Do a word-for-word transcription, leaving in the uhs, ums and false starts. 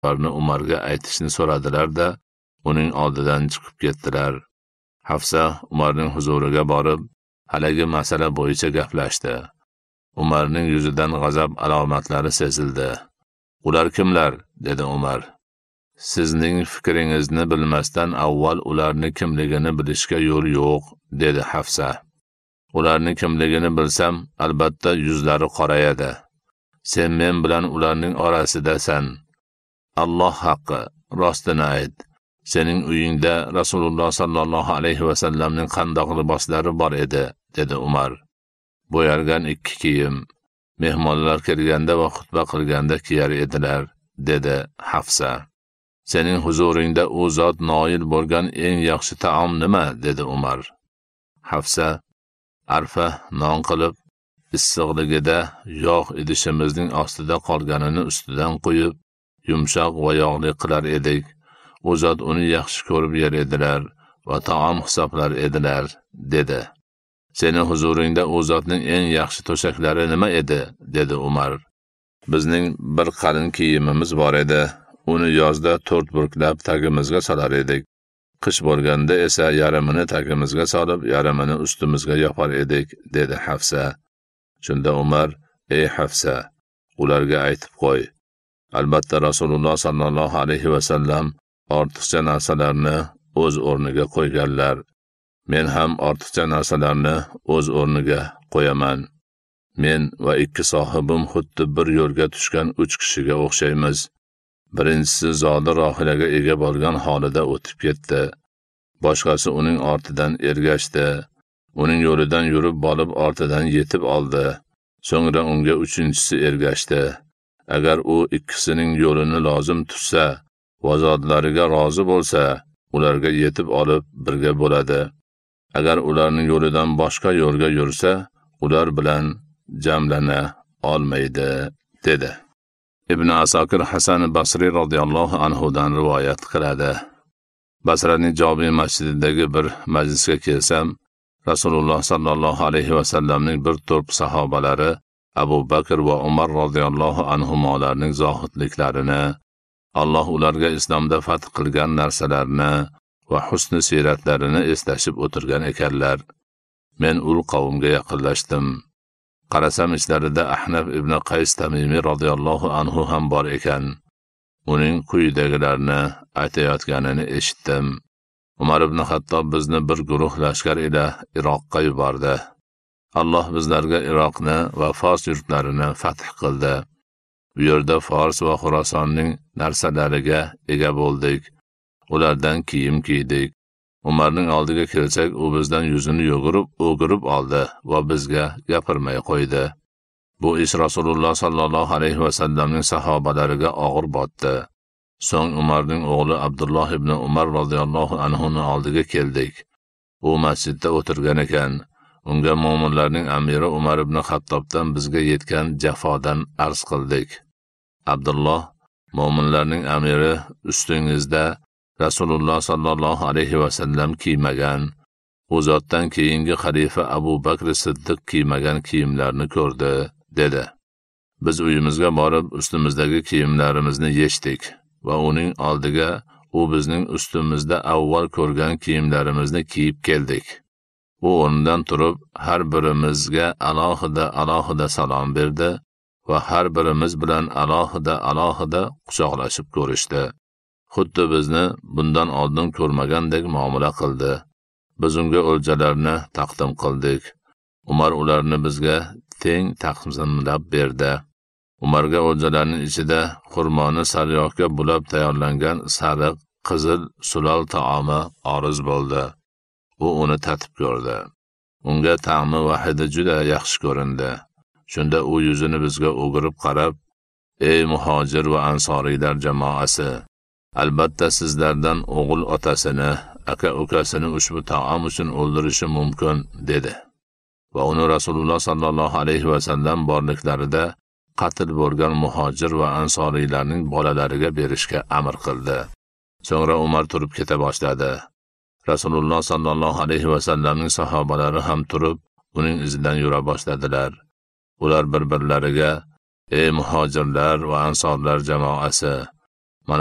ularni Umarga aytishni so'radilar-da, uning oldidan chiqib ketdilar. Hafsa Umarning huzuriga borib, haligi masala bo'yicha gaplashdi. Umarning yuzidan g'azab alomatlari sezildi. "Ular kimlar?" dedi Umar. "Sizning fikringizni bilmasdan avval ularni kimligini bilishga yo'l yo'q", dedi Hafsa. "Ularning kimligini bilsam, albatta yuzlari qorayadi. Sen men bilan ularning orasidasan. Alloh haqqi, rostini ayt. Sening uyingda Rasululloh sallallohu alayhi va sallamning qandoq liboslari bor edi?" dedi Umar. "Bo'yalgan ikki kiyim. Mehmonlar kelganda va xutba qilganda kiyar edilar", dedi Hafsa. "Sening huzuringda u zot noil bo'lgan eng yaxshi taom nima?" dedi Umar. Hafsa, "Arfa non qilib, issiqligida yog' idishimizning ostida qolganini ustidan qo'yib, yumshoq va yog'li qilar edik. U zot uni yaxshi ko'rib yer edilar va taom hisoblar edilar", dedi. "Sening huzuringda u zotning eng yaxshi to'shaklari nima edi?" dedi Umar. "Bizning bir qalin kiyimimiz bor edi. Uni yozda to'rt burklab tagimizga solar edik. Qish bo'lganda esa yarmini tagimizga solib, yarmini ustimizga yopar edik", dedi Hafsa. Shunda Umar, "Ey Hafsa, ularga aytib qo'y. Albatta Rasululloh sallallohu alayhi va sallam ortiqcha narsalarni o'z o'rniga qo'yganlar. Men ham ortiqcha narsalarni o'z o'rniga qo'yaman. Men va ikki sohibim xuddi bir yo'lga tushgan uch kishiga o'xshaymiz. Birinchisi zodi rohilaga ega bo'lgan holida o'tib ketdi. Boshqasi uning ortidan ergashdi. Uning yo'lidan yurib borib ortidan yetib oldi. So'ngra unga uchinchisi ergashdi. Agar u ikkisining yo'lini lozim tutsa, va zodlariga rozi bo'lsa, ularga yetib olib birga bo'ladi. Agar ularning yo'lidan boshqa yo'lga yursa, ular bilan jamlana olmaydi", dedi. Ibn Asakir Hasan Basri radhiyallohu anhu dan rivoyat qiladi. Basraning Jomi masjididagi bir majlisga kelsam, Rasululloh sallallohu alayhi va sallamning bir to'p sahobalari Abu Bakr va Umar radhiyallohu anhumolarning zohidliklarini, Alloh ularga islomda fath qilgan narsalarni va husni siyratlarini eslashib o'tirgan ekanlar. Men ul qavmga yaqinlashdim. Qarasam ichlarida Ahnaf ibn Qays Tamimi radhiyallohu anhu ham bor ekan. Uning quyidagilarni aytayotganini eshitdim. Umar ibn Xattob bizni bir guruh lashkar ila Iroqqa yubordi. Alloh bizlarga Iroqni va Fors yurtlarini fath qildi. Bu yerda Fors va Xorasonning narsalariga ega bo'ldik. Ulardan kiyim kiydik. Umarning oldiga kelsak, u bizdan yuzini yugurib, o'girib oldi va bizga gapirmay qo'ydi. Bu ish Rasululloh sallallohu alayhi va sallamning sahobalariga og'ir botdi. So'ng Umarning o'g'li Abdulloh ibn Umar radhiyallohu anhuning oldiga keldik. U masjidda o'tirgan ekan. Unga mo'minlarning amiri Umar ibn Xattobdan bizga yetgan jafodan arz qildik. Abdulloh, mo'minlarning amiri ustingizda Rasululloh sallallohu alayhi va sallam kiymagan, u zotdan keyingi xalifa Abu Bakr Siddiq kiymagan kiyimlarni ko'rdi, dedi. Biz uyimizga borib ustimizdagi kiyimlarimizni yechdik va uning oldiga u bizning ustimizda avval ko'rgan kiyimlarimizni kiyib keldik. U o'rnidan turib har birimizga alohida alohida salom berdi va har birimiz bilan alohida alohida quchoqlashib ko'rishdi. Xuddi bizni bundan oldin ko'rmagandek muomala qildi. Biz unga o'ljalarni taqdim qildik. Umar ularni bizga teng taqsimlab berdi. Umarga o'ljalarning ichida xurmoni sariyog'ga bulab tayyorlangan sariq, qizil sulol taomi oriz bo'ldi. U uni tatib ko'rdi. Unga ta'mi va hidi juda yaxshi ko'rindi. Shunda u yuzini bizga o'girib qarab, "Ey muhojir va ansoriylar jamoasi, albatta sizlardan o'g'il otasini, aka ukasini ushbu taom uchun o'ldirishi mumkin", dedi. Va uni Rasululloh sallallohu alayhi va sallam borliklarida qatl bo'lgan muhojir va ansoriylarning bolalariga berishga amr qildi. So'ngra Umar turib keta boshladi. Rasululloh sallallohu alayhi va sallamning sahobalari ham turib, uning izidan yura boshladilar. Ular bir-birlariga: "Ey muhojirlar va ansorlar jamoasi,